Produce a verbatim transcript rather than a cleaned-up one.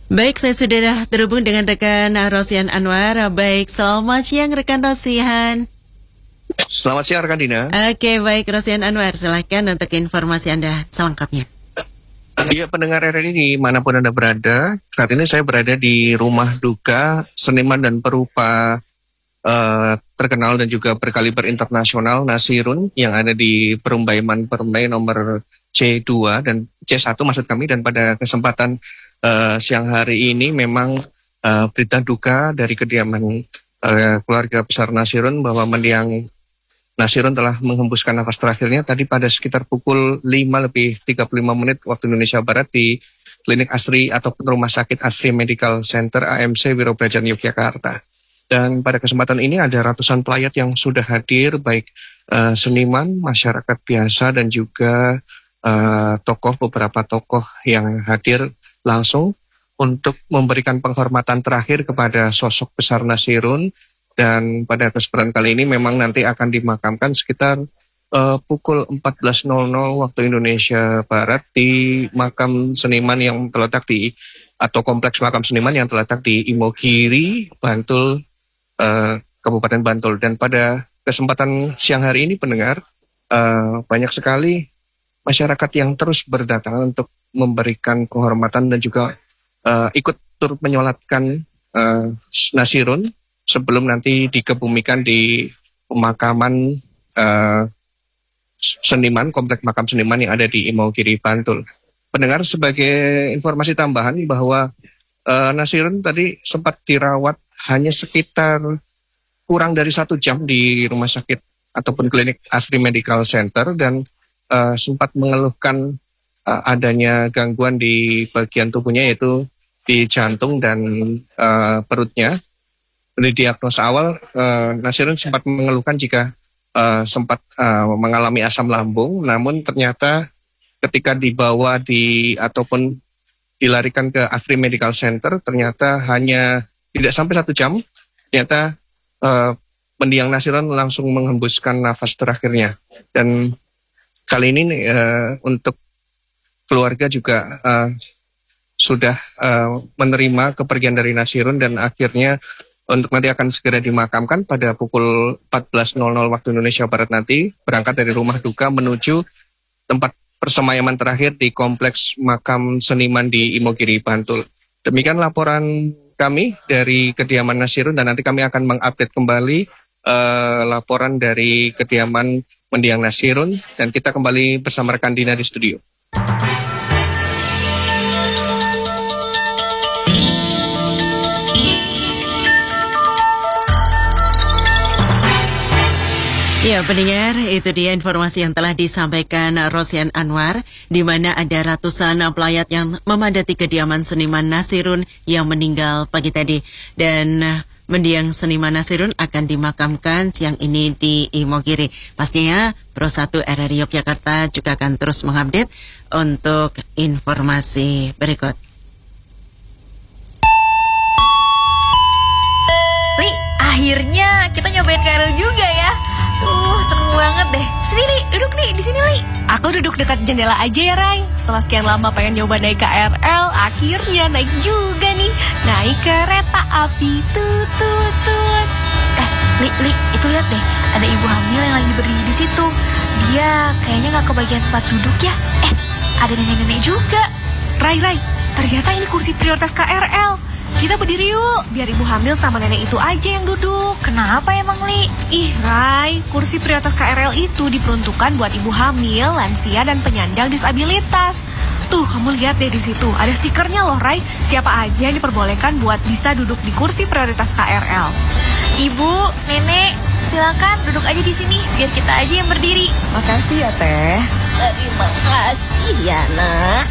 Baik, saya sudah terhubung dengan rekan Rosian Anwar. Baik, selamat siang rekan Rosian. Selamat siang rekan Dina. Oke, baik Rosian Anwar, silahkan untuk informasi Anda selengkapnya. Iya, pendengar R R I dimanapun Anda berada, saat ini saya berada di rumah duka seniman dan perupa uh, terkenal dan juga berkaliber internasional Nasirun yang ada di Perumbaiman Perumbai nomor C dua dan C satu maksud kami. Dan pada kesempatan uh, siang hari ini memang uh, berita duka dari kediaman uh, keluarga besar Nasirun bahwa mendiang Nasirun telah menghembuskan nafas terakhirnya tadi pada sekitar pukul lima lebih tiga puluh lima menit waktu Indonesia Barat di Klinik Asri ataupun Rumah Sakit Asri Medical Center A M C Wirobrajan Yogyakarta. Dan pada kesempatan ini ada ratusan pelayat yang sudah hadir, baik uh, seniman, masyarakat biasa dan juga uh, tokoh, beberapa tokoh yang hadir langsung untuk memberikan penghormatan terakhir kepada sosok besar Nasirun. Dan pada kesempatan kali ini memang nanti akan dimakamkan sekitar uh, pukul empat belas waktu Indonesia Barat di makam seniman yang terletak di, atau kompleks makam seniman yang terletak di Imogiri, Bantul, uh, Kabupaten Bantul. Dan pada kesempatan siang hari ini pendengar, uh, banyak sekali masyarakat yang terus berdatangan untuk memberikan penghormatan dan juga uh, ikut turut menyolatkan uh, Nasirun sebelum nanti dikebumikan di pemakaman uh, seniman, komplek makam seniman yang ada di Imogiri, Bantul. Pendengar, sebagai informasi tambahan bahwa uh, Nasirun tadi sempat dirawat hanya sekitar kurang dari satu jam di rumah sakit ataupun klinik Asri Medical Center dan uh, sempat mengeluhkan uh, adanya gangguan di bagian tubuhnya yaitu di jantung dan uh, perutnya. Dari diagnosa awal, uh, Nasirun sempat mengeluhkan jika uh, sempat uh, mengalami asam lambung, namun ternyata ketika dibawa di ataupun dilarikan ke Asri Medical Center, ternyata hanya tidak sampai satu jam, ternyata uh, mendiang Nasirun langsung menghembuskan nafas terakhirnya. Dan kali ini uh, untuk keluarga juga uh, sudah uh, menerima kepergian dari Nasirun dan akhirnya untuk nanti akan segera dimakamkan pada pukul empat belas waktu Indonesia Barat nanti, berangkat dari rumah duka menuju tempat persemayaman terakhir di kompleks makam seniman di Imogiri, Bantul. Demikian laporan kami dari kediaman Nasirun dan nanti kami akan mengupdate kembali uh, laporan dari kediaman mendiang Nasirun dan kita kembali bersama rekan Dina di studio. Ya, pendengar, itu dia informasi yang telah disampaikan Rosian Anwar, di mana ada ratusan pelayat yang memadati kediaman seniman Nasirun yang meninggal pagi tadi. Dan mendiang seniman Nasirun akan dimakamkan siang ini di Imogiri. Pastinya Pro satu R R I Yogyakarta juga akan terus mengupdate untuk informasi berikut. Li, akhirnya kita nyobain K R L juga ya. Tuh, seru banget deh. Sini Li, duduk nih, di sini Li. Aku duduk dekat jendela aja ya Ray. Setelah sekian lama pengen nyoba naik K R L, akhirnya naik juga nih. Naik kereta api tut-tut-tut. Eh, Li, Li, itu lihat deh. Ada ibu hamil yang lagi berdiri di situ. Dia kayaknya gak kebagian tempat duduk ya. Eh, ada nenek-nenek juga. Ray, Ray, ternyata ini kursi prioritas K R L. Kita berdiri yuk, biar ibu hamil sama nenek itu aja yang duduk. Kenapa emang, Li? Ih, Ray, kursi prioritas K R L itu diperuntukkan buat ibu hamil, lansia, dan penyandang disabilitas. Tuh, kamu lihat deh di situ, ada stikernya loh, Ray. Siapa aja yang diperbolehkan buat bisa duduk di kursi prioritas K R L. Ibu, nenek, silakan duduk aja di sini, biar kita aja yang berdiri. Makasih ya, Teh. Terima kasih ya, Nak.